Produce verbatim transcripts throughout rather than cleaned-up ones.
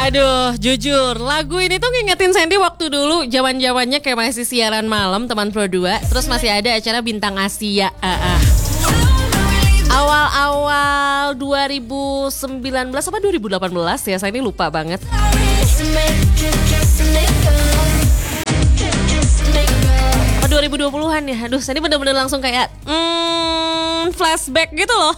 Aduh, jujur, lagu ini tuh ngingetin Sandy waktu dulu zaman-zamannya kayak masih siaran malam teman Pro dua, terus masih ada acara Bintang Asia. Uh, uh. Awal-awal dua ribu sembilan belas apa dua ribu delapan belas ya, saya ini lupa banget. Apa dua ribu dua puluhan ya? Aduh, saya ini bener-bener langsung kayak hmm, flashback gitu loh.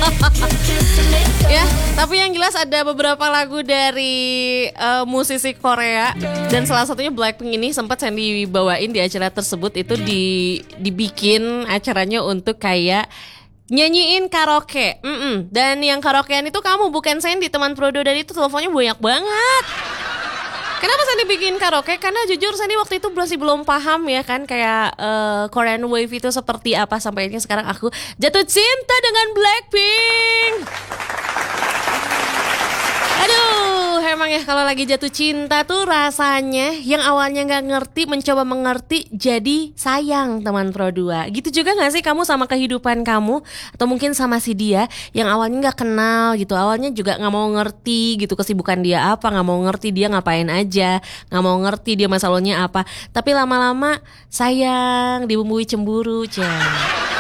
Ya, tapi yang jelas ada beberapa lagu dari uh, musisi Korea dan salah satunya Blackpink ini sempat Sandy bawain di acara tersebut. Itu di dibikin acaranya untuk kayak nyanyiin karaoke. Mm-mm. Dan yang karaokean itu kamu, bukan Sandy, teman Prodo, dan itu teleponnya banyak banget. Kenapa Sandy bikin karaoke? Karena jujur Sandy waktu itu masih belum paham ya kan, kayak uh, Korean Wave itu seperti apa. Sampai akhirnya sekarang aku jatuh cinta dengan Blackpink. Aduh, emang ya kalau lagi jatuh cinta tuh rasanya yang awalnya gak ngerti mencoba mengerti jadi sayang teman Pro dua. Gitu juga gak sih kamu sama kehidupan kamu? Atau mungkin sama si dia yang awalnya gak kenal gitu, awalnya juga gak mau ngerti gitu kesibukan dia apa, gak mau ngerti dia ngapain aja, gak mau ngerti dia masalahnya apa. Tapi lama-lama sayang, dibumbui cemburu, ceng.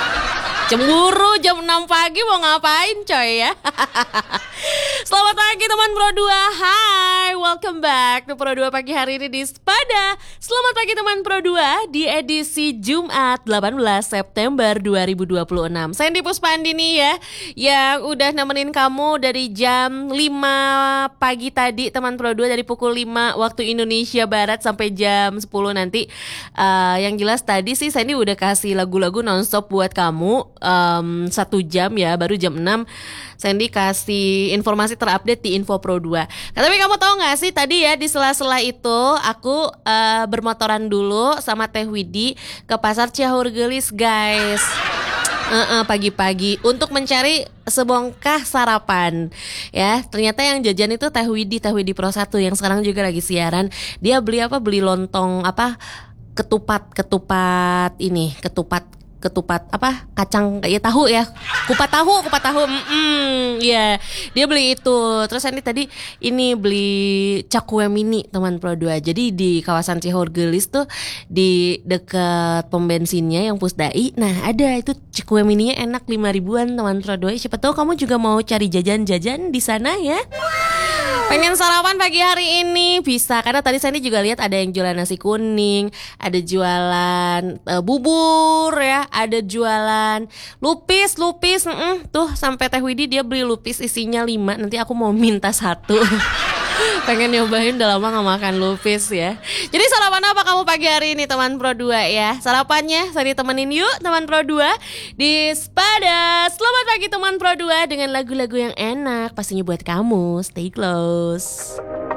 Cemburu jam enam pagi mau ngapain coy ya. Selamat pagi teman Pro dua. Hai, welcome back to Pro dua pagi hari ini di Spada. Selamat pagi teman Pro dua di edisi Jumat delapan belas September dua ribu dua puluh enam. Sandy Puspandini ya, yang udah nemenin kamu dari jam lima pagi tadi teman Pro dua, dari pukul lima waktu Indonesia Barat sampai jam sepuluh nanti. uh, Yang jelas tadi sih Sandy udah kasih lagu-lagu nonstop buat kamu um, satu jam ya, baru jam enam Sandy kasih informasi terupdate di Info Pro dua. Nah, tapi kamu tahu gak sih tadi ya di sela-sela itu aku uh, bermotoran dulu sama Teh Widi ke pasar Ciahurgelis guys. Uh-uh, pagi-pagi untuk mencari sebongkah sarapan ya. Ternyata yang jajan itu Teh Widi, Teh Widi Pro satu yang sekarang juga lagi siaran. Dia beli apa? Beli lontong apa? Ketupat, ketupat ini, ketupat ketupat apa kacang ya, tahu ya, kupat tahu kupat tahu mm ya, dia beli itu. Terus Sandy tadi ini beli cakwe mini teman Pro dua. Jadi di kawasan Cihurgelis tuh di dekat pom bensinnya yang Pusdai, nah ada itu cakwe mininya enak lima ribuan teman Pro dua. Siapa tahu kamu juga mau cari jajan-jajan di sana ya. Pengen sarapan pagi hari ini bisa, karena tadi Sandy juga lihat ada yang jualan nasi kuning, ada jualan uh, bubur ya, ada jualan lupis, lupis, mm-mm. Tuh sampai Teh Widi dia beli lupis isinya lima, nanti aku mau minta satu. Pengen nyobain, udah lama gak makan lupis ya. Jadi sarapan apa kamu pagi hari ini teman Pro dua ya? Sarapannya saya ditemenin yuk teman Pro dua di Spada. Selamat pagi teman Pro dua dengan lagu-lagu yang enak pastinya buat kamu. Stay close.